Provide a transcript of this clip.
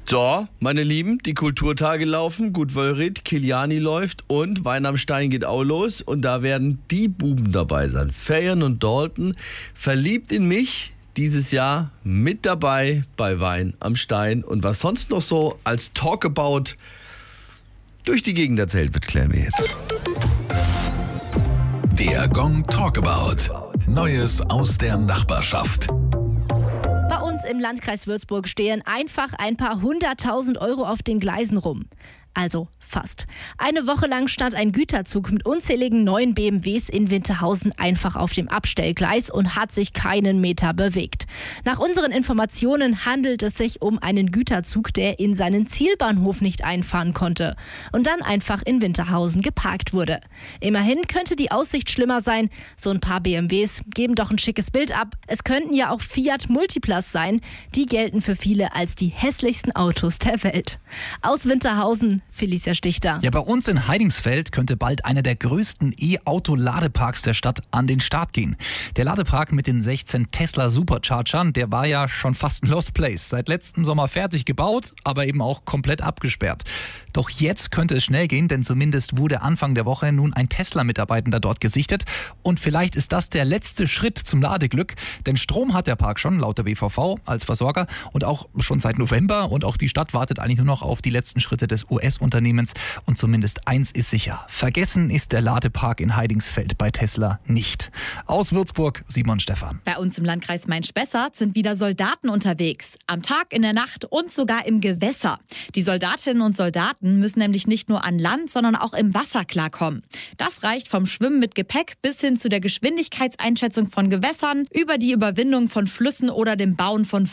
So, meine Lieben, die Kulturtage laufen, Gudwölried, Kiliani läuft und Wein am Stein geht auch los. Und da werden die Buben dabei sein. Feyen und Dalton, verliebt in mich, dieses Jahr mit dabei bei Wein am Stein. Und was sonst noch so als Talkabout durch die Gegend erzählt wird, klären wir jetzt. Der Gong Talkabout. Neues aus der Nachbarschaft. Bei uns im Landkreis Würzburg stehen einfach ein paar 100.000 Euro auf den Gleisen rum. Also fast. Eine Woche lang stand ein Güterzug mit unzähligen neuen BMWs in Winterhausen einfach auf dem Abstellgleis und hat sich keinen Meter bewegt. Nach unseren Informationen handelt es sich um einen Güterzug, der in seinen Zielbahnhof nicht einfahren konnte und dann einfach in Winterhausen geparkt wurde. Immerhin könnte die Aussicht schlimmer sein. So ein paar BMWs geben doch ein schickes Bild ab. Es könnten ja auch Fiat Multiplas sein. Die gelten für viele als die hässlichsten Autos der Welt. Aus Winterhausen, Felicia Stichter. Ja, bei uns in Heidingsfeld könnte bald einer der größten E-Auto-Ladeparks der Stadt an den Start gehen. Der Ladepark mit den 16 Tesla Superchargern, der war ja schon fast ein Lost Place. Seit letztem Sommer fertig gebaut, aber eben auch komplett abgesperrt. Doch jetzt könnte es schnell gehen, denn zumindest wurde Anfang der Woche nun ein Tesla-Mitarbeitender dort gesichtet. Und vielleicht ist das der letzte Schritt zum Ladeglück, denn Strom hat der Park schon, laut der WVV, als Versorger und auch schon seit November. Und auch die Stadt wartet eigentlich nur noch auf die letzten Schritte des US-Unternehmens. Und zumindest eins ist sicher: vergessen ist der Ladepark in Heidingsfeld bei Tesla nicht. Aus Würzburg, Simon Stephan. Bei uns im Landkreis Main-Spessart sind wieder Soldaten unterwegs. Am Tag, in der Nacht und sogar im Gewässer. Die Soldatinnen und Soldaten müssen nämlich nicht nur an Land, sondern auch im Wasser klarkommen. Das reicht vom Schwimmen mit Gepäck bis hin zu der Geschwindigkeitseinschätzung von Gewässern, über die Überwindung von Flüssen oder dem Bauen von